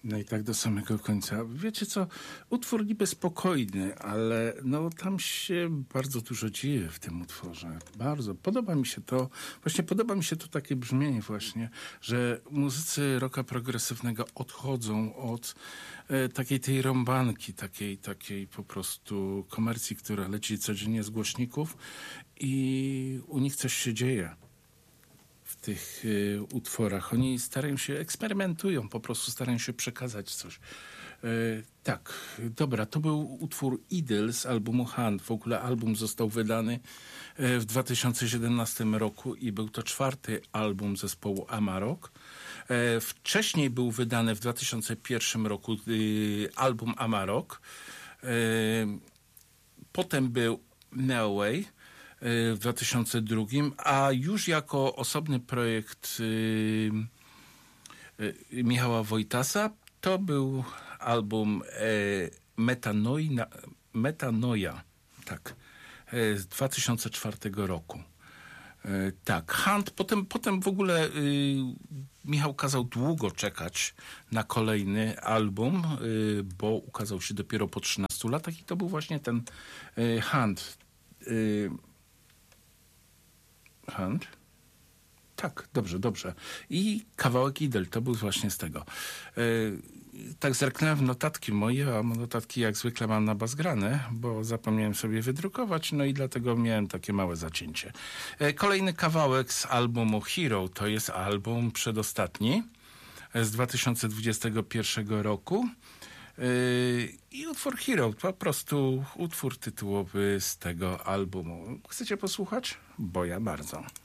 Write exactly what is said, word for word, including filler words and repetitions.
No i tak do samego końca. Wiecie co, utwór niby spokojny, ale no tam się bardzo dużo dzieje w tym utworze. Bardzo. Podoba mi się to, właśnie podoba mi się to takie brzmienie właśnie, że muzycy rocka progresywnego odchodzą od e, takiej tej rąbanki, takiej, takiej po prostu komercji, która leci codziennie z głośników i u nich coś się dzieje w tych y, utworach. Oni starają się, eksperymentują, po prostu starają się przekazać coś. Y, tak, dobra, to był utwór Idol z albumu Hunt. W ogóle album został wydany y, w dwa tysiące siedemnastym roku i był to czwarty album zespołu Amarok. Y, wcześniej był wydany w dwa tysiące pierwszym roku y, album Amarok. Y, potem był No Way w dwa tysiące drugim, a już jako osobny projekt y, y, Michała Wojtasa to był album y, Metanoia, Metanoia, tak, y, z dwa tysiące czwartego roku. Y, tak, Hunt, potem, potem w ogóle y, Michał kazał długo czekać na kolejny album, y, bo ukazał się dopiero po trzynastu latach i to był właśnie ten y, Hunt. Y, Hunt? Tak, dobrze, dobrze. I kawałek Idol, to był właśnie z tego. Yy, tak zerknąłem w notatki moje, a notatki jak zwykle mam na bas grane, bo zapomniałem sobie wydrukować, no i dlatego miałem takie małe zacięcie. Yy, kolejny kawałek z albumu Hero, to jest album przedostatni z dwa tysiące dwudziestego pierwszego roku. Yy, I utwór Hero, po prostu utwór tytułowy z tego albumu. Chcecie posłuchać? Bo ja bardzo.